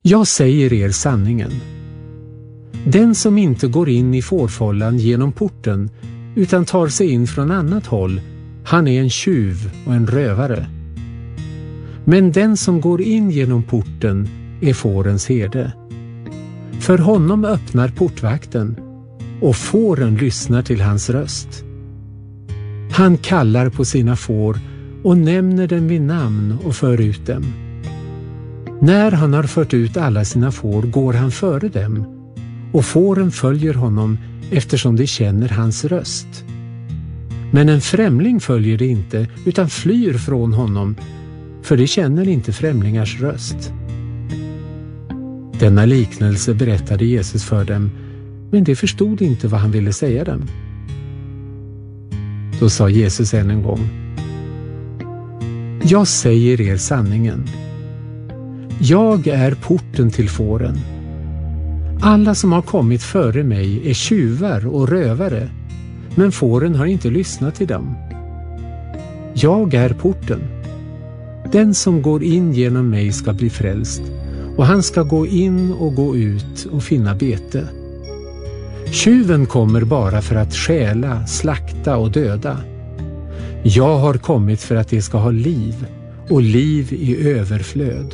Jag säger er sanningen. Den som inte går in i fårfållan genom porten utan tar sig in från annat håll, han är en tjuv och en rövare. Men den som går in genom porten är fårens herde. För honom öppnar portvakten och fåren lyssnar till hans röst. Han kallar på sina får och nämner dem vid namn och för ut dem. När han har fört ut alla sina får går han före dem, och fåren följer honom eftersom de känner hans röst. Men en främling följer det inte utan flyr från honom, för de känner inte främlingars röst. Denna liknelse berättade Jesus för dem, men de förstod inte vad han ville säga dem. Då sa Jesus än en gång: Jag säger er sanningen. Jag är porten till fåren. Alla som har kommit före mig är tjuvar och rövare, men fåren har inte lyssnat till dem. Jag är porten. Den som går in genom mig ska bli frälst, och han ska gå in och gå ut och finna bete. Tjuven kommer bara för att stjäla, slakta och döda. Jag har kommit för att de ska ha liv, och liv i överflöd.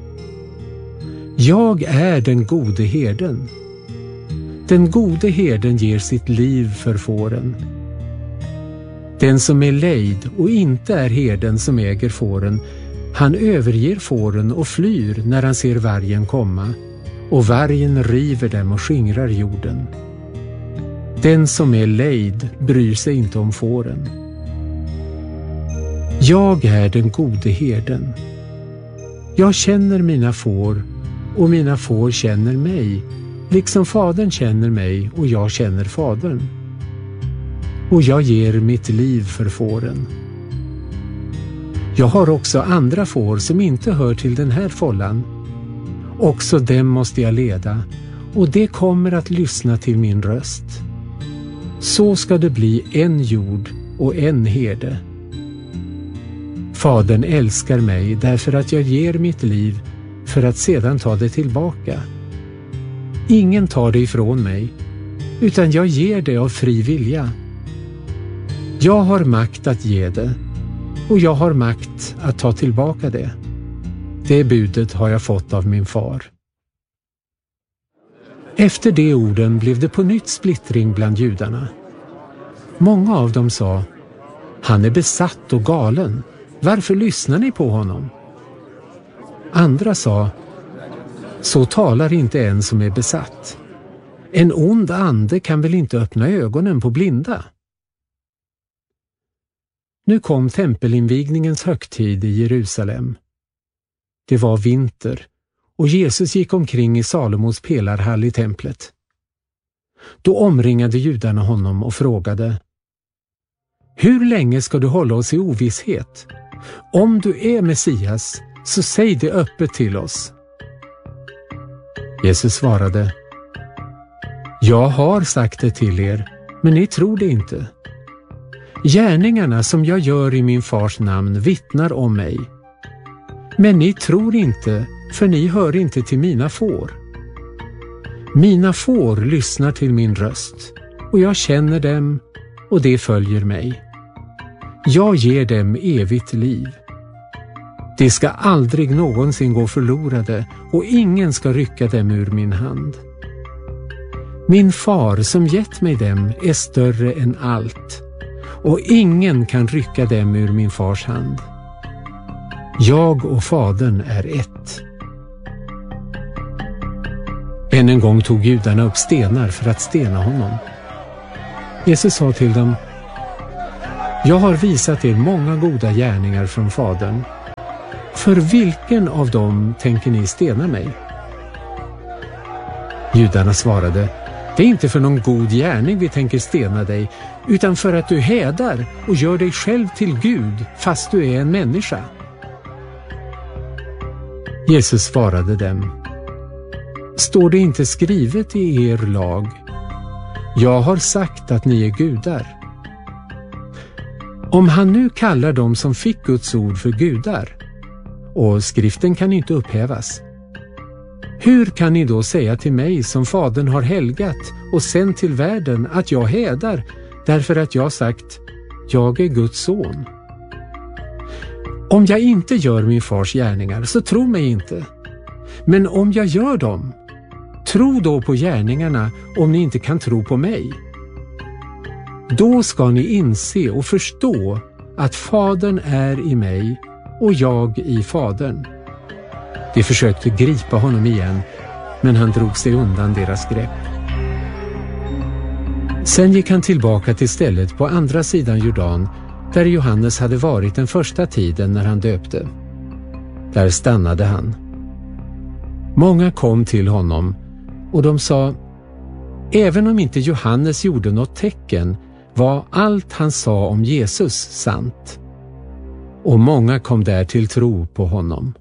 Jag är den gode herden. Den gode herden ger sitt liv för fåren. Den som är lejd och inte är herden som äger fåren, han överger fåren och flyr när han ser vargen komma, och vargen river dem och skingrar jorden. Den som är lejd bryr sig inte om fåren. Jag är den gode herden. Jag känner mina får, och mina får känner mig, liksom fadern känner mig och jag känner fadern. Och jag ger mitt liv för fåren. Jag har också andra får som inte hör till den här fållan. Också dem måste jag leda, och det kommer att lyssna till min röst. Så ska det bli en jord och en herde. Fadern älskar mig därför att jag ger mitt liv för att sedan ta det tillbaka. Ingen tar det ifrån mig, utan jag ger det av fri vilja. Jag har makt att ge det, och jag har makt att ta tillbaka det. Det budet har jag fått av min far. Efter de orden blev det på nytt splittring bland judarna. Många av dem sa: Han är besatt och galen. Varför lyssnar ni på honom? Andra sa: Så talar inte en som är besatt. En ond ande kan väl inte öppna ögonen på blinda? Nu kom tempelinvigningens högtid i Jerusalem. Det var vinter, och Jesus gick omkring i Salomos pelarhall i templet. Då omringade judarna honom och frågade: Hur länge ska du hålla oss i ovisshet? Om du är Messias, så säg det öppet till oss. Jesus svarade: Jag har sagt det till er, men ni tror det inte. Gärningarna som jag gör i min fars namn vittnar om mig. Men ni tror inte, för ni hör inte till mina får. Mina får lyssnar till min röst, och jag känner dem, och de följer mig. Jag ger dem evigt liv. De ska aldrig någonsin gå förlorade, och ingen ska rycka dem ur min hand. Min far som gett mig dem är större än allt, och ingen kan rycka dem ur min fars hand. Jag och fadern är ett. Än en gång tog judarna upp stenar för att stena honom. Jesus sa till dem: Jag har visat er många goda gärningar från fadern. För vilken av dem tänker ni stena mig? Judarna svarade: Det är inte för någon god gärning vi tänker stena dig, utan för att du hädar och gör dig själv till Gud fast du är en människa. Jesus svarade dem: Står det inte skrivet i er lag: Jag har sagt att ni är gudar? Om han nu kallar dem som fick Guds ord för gudar, och skriften kan inte upphävas, Hur kan ni då säga till mig som Fadern har helgat och sänt till världen att jag hädar därför att jag sagt, jag är Guds son? Om jag inte gör min fars gärningar så tro mig inte. Men om jag gör dem, tro då på gärningarna om ni inte kan tro på mig. Då ska ni inse och förstå att Fadern är i mig och jag i Fadern. De försökte gripa honom igen, men han drog sig undan deras grepp. Sen gick han tillbaka till stället på andra sidan Jordan, där Johannes hade varit den första tiden när han döpte. Där stannade han. Många kom till honom och de sa, även om inte Johannes gjorde något tecken var allt han sa om Jesus sant. Och många kom där till tro på honom.